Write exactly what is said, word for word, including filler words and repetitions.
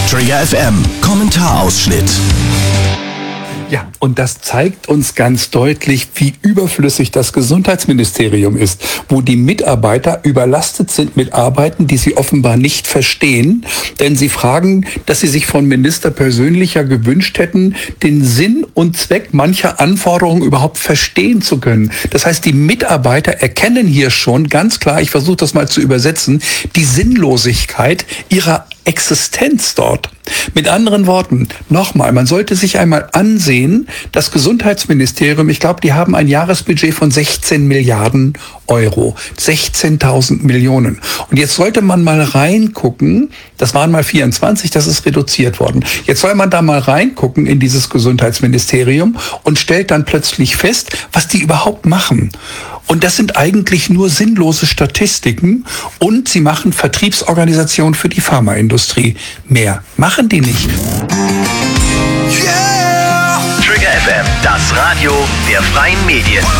Trigger F M, Kommentarausschnitt. Ja, und das zeigt uns ganz deutlich, wie überflüssig das Gesundheitsministerium ist, wo die Mitarbeiter überlastet sind mit Arbeiten, die sie offenbar nicht verstehen, denn sie fragen, dass sie sich von Minister persönlicher gewünscht hätten, den Sinn und Zweck mancher Anforderungen überhaupt verstehen zu können. Das heißt, die Mitarbeiter erkennen hier schon ganz klar, ich versuche das mal zu übersetzen, die Sinnlosigkeit ihrer Existenz dort. Mit anderen Worten, nochmal, man sollte sich einmal ansehen, das Gesundheitsministerium, ich glaube, die haben ein Jahresbudget von sechzehn Milliarden Euro, sechzehntausend Millionen. Und jetzt sollte man mal reingucken, das waren mal vierundzwanzig, das ist reduziert worden. Jetzt soll man da mal reingucken in dieses Gesundheitsministerium und stellt dann plötzlich fest, was die überhaupt machen. Und das sind eigentlich nur sinnlose Statistiken und sie machen Vertriebsorganisation für die Pharmaindustrie. Mehr machen die nicht. Yeah! Trigger F M, das Radio der freien Medien.